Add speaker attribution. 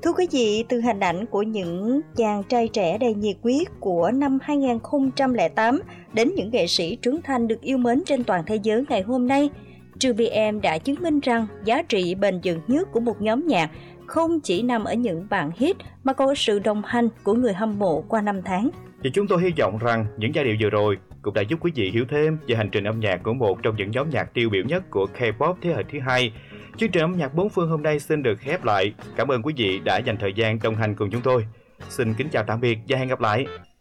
Speaker 1: Thưa quý vị, từ hình ảnh của những chàng trai trẻ đầy nhiệt huyết của năm 2008 đến những nghệ sĩ trưởng thành được yêu mến trên toàn thế giới ngày hôm nay, TrueBM đã chứng minh rằng giá trị bền vững nhất của một nhóm nhạc không chỉ nằm ở những bản hit mà còn ở sự đồng hành của người hâm mộ qua năm tháng.
Speaker 2: Và chúng tôi hy vọng rằng những giai điệu vừa rồi cũng đã giúp quý vị hiểu thêm về hành trình âm nhạc của một trong những nhóm nhạc tiêu biểu nhất của K-pop thế hệ thứ hai. Chương trình âm nhạc bốn phương hôm nay xin được khép lại. Cảm ơn quý vị đã dành thời gian đồng hành cùng chúng tôi. Xin kính chào tạm biệt và hẹn gặp lại.